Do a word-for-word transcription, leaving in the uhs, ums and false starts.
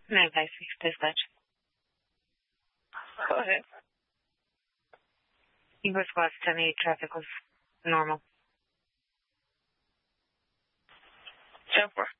nine five six dispatch. Go ahead. English Class ten eight traffic was normal. ten four.